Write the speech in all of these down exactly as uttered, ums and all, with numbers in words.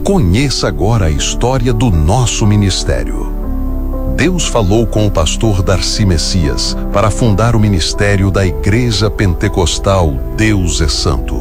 Conheça agora a história do nosso ministério. Deus falou com o pastor Darcy Messias para fundar o ministério da Igreja Pentecostal Deus é Santo.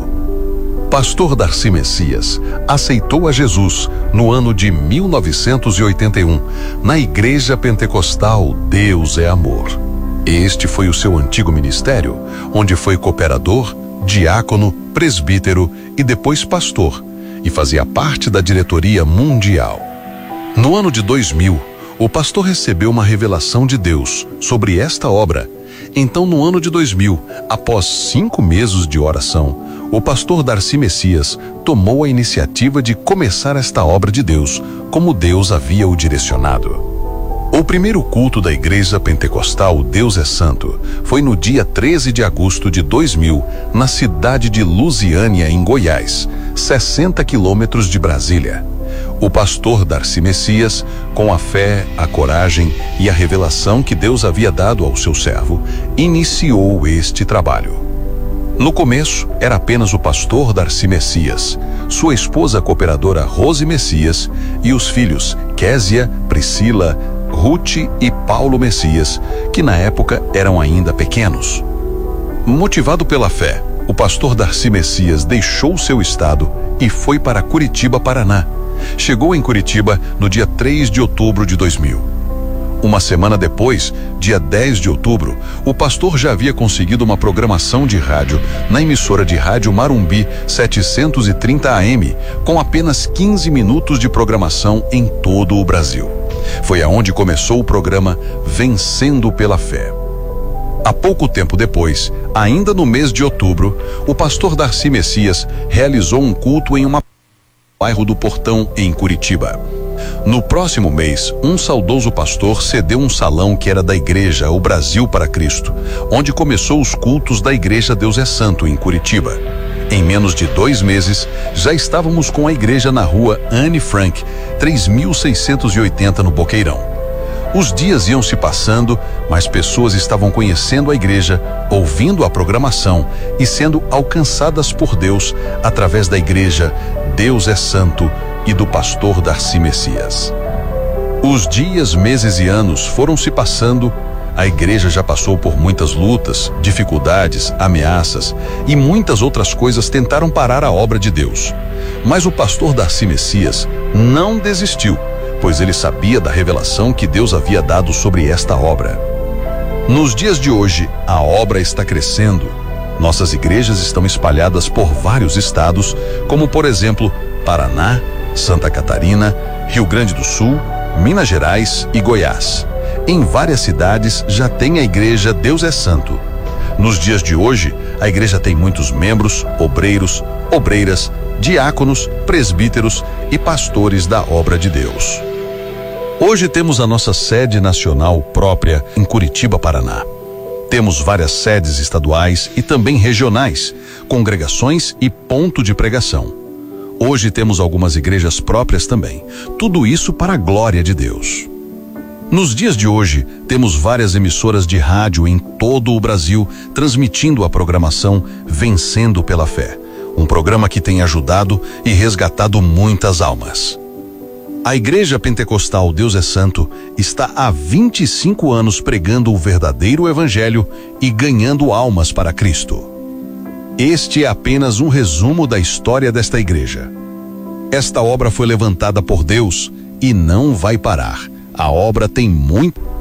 Pastor Darcy Messias aceitou a Jesus no ano de mil novecentos e oitenta e um, na Igreja Pentecostal Deus é Amor. Este foi o seu antigo ministério, onde foi cooperador, diácono, presbítero e depois pastor, e fazia parte da diretoria mundial. No ano de dois mil, o pastor recebeu uma revelação de Deus sobre esta obra. Então, no ano de dois mil, após cinco meses de oração, o pastor Darcy Messias tomou a iniciativa de começar esta obra de Deus, como Deus havia o direcionado. O primeiro culto da Igreja Pentecostal Deus é Santo foi no dia treze de agosto de dois mil, na cidade de Lusiânia, em Goiás, sessenta quilômetros de Brasília. O pastor Darcy Messias, com a fé, a coragem e a revelação que Deus havia dado ao seu servo, iniciou este trabalho. No começo, era apenas o pastor Darcy Messias, sua esposa cooperadora Rose Messias e os filhos Késia, Priscila, Ruth e Paulo Messias, que na época eram ainda pequenos. Motivado pela fé, o pastor Darcy Messias deixou seu estado e foi para Curitiba, Paraná. Chegou em Curitiba no dia três de outubro de dois mil. Uma semana depois, dia dez de outubro, o pastor já havia conseguido uma programação de rádio na emissora de rádio Marumbi setecentos e trinta A M, com apenas quinze minutos de programação em todo o Brasil. Foi aonde começou o programa Vencendo pela Fé. Há pouco tempo depois, ainda no mês de outubro, o pastor Darcy Messias realizou um culto em uma bairro do Portão, em Curitiba. No próximo mês, um saudoso pastor cedeu um salão que era da igreja O Brasil para Cristo, onde começou os cultos da Igreja Deus é Santo, em Curitiba. Em menos de dois meses, já estávamos com a igreja na rua Anne Frank, três mil seiscentos e oitenta, no Boqueirão. Os dias iam se passando, mas pessoas estavam conhecendo a igreja, ouvindo a programação e sendo alcançadas por Deus através da igreja Deus é Santo e do pastor Darcy Messias. Os dias, meses e anos foram se passando. A igreja já passou por muitas lutas, dificuldades, ameaças e muitas outras coisas tentaram parar a obra de Deus. Mas o pastor Darcy Messias não desistiu, pois ele sabia da revelação que Deus havia dado sobre esta obra. Nos dias de hoje, a obra está crescendo. Nossas igrejas estão espalhadas por vários estados, como por exemplo, Paraná, Santa Catarina, Rio Grande do Sul, Minas Gerais e Goiás. Em várias cidades já tem a igreja Deus é Santo. Nos dias de hoje, a igreja tem muitos membros, obreiros, obreiras, diáconos, presbíteros e pastores da obra de Deus. Hoje temos a nossa sede nacional própria em Curitiba, Paraná. Temos várias sedes estaduais e também regionais, congregações e ponto de pregação. Hoje temos algumas igrejas próprias também. Tudo isso para a glória de Deus. Nos dias de hoje, temos várias emissoras de rádio em todo o Brasil transmitindo a programação Vencendo pela Fé, um programa que tem ajudado e resgatado muitas almas. A Igreja Pentecostal Deus é Santo está há vinte e cinco anos pregando o verdadeiro evangelho e ganhando almas para Cristo. Este é apenas um resumo da história desta igreja. Esta obra foi levantada por Deus e não vai parar. A obra tem muito